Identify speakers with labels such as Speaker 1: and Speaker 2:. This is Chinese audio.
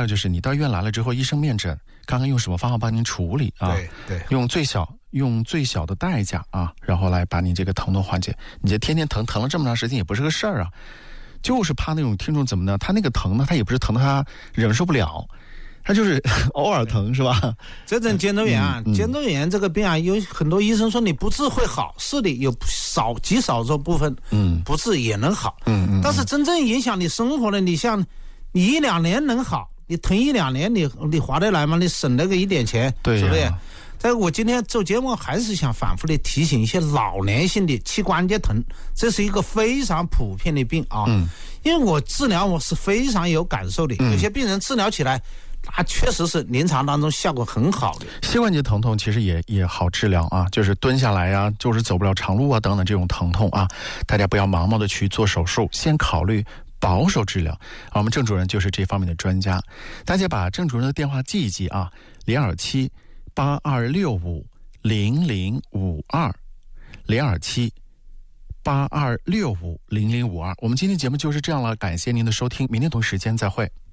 Speaker 1: 个就是你到医院来了之后，医生面诊，看看用什么方法帮您处理啊？
Speaker 2: 对，
Speaker 1: 用最小的代价啊，然后来把你这个疼痛缓解。你这天天疼了这么长时间也不是个事儿啊，就是怕那种听众怎么呢？他那个疼呢，他也不是疼的他忍受不了。他就是偶尔疼是吧？
Speaker 2: 这种肩周炎啊，肩周炎这个病啊，有很多医生说你不治会好，是的，有极少数部分不治也能好，但是真正影响你生活的，你像你1-2年能好，你疼1-2年你划得来吗？你省那个1点钱，
Speaker 1: 对
Speaker 2: 是不是？但我今天做节目还是想反复的提醒一些老年性的膝关节疼，这是一个非常普遍的病啊。因为我治疗我是非常有感受的，有些病人治疗起来它确实是临床当中效果很好的。
Speaker 1: 膝关节疼痛其实也好治疗啊，就是蹲下来啊，就是走不了长路啊等等这种疼痛啊，大家不要盲目的去做手术，先考虑保守治疗。我们郑主任就是这方面的专家，大家把郑主任的电话记一记啊，027-8265-0052，027-8265-0052。我们今天节目就是这样了，感谢您的收听，明天同时间再会。